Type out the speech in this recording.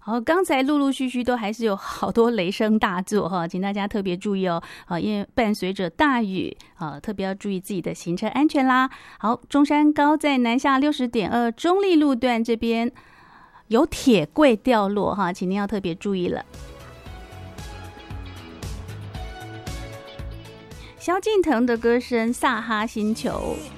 好，刚才陆陆续续都还是有好多雷声大作哈，请大家特别注意哦。因为伴随着大雨特别要注意自己的行车安全啦。好，中山高在南下60.2中立路段这边有铁柜掉落哈，请您要特别注意了。萧敬腾的歌声《萨哈星球》。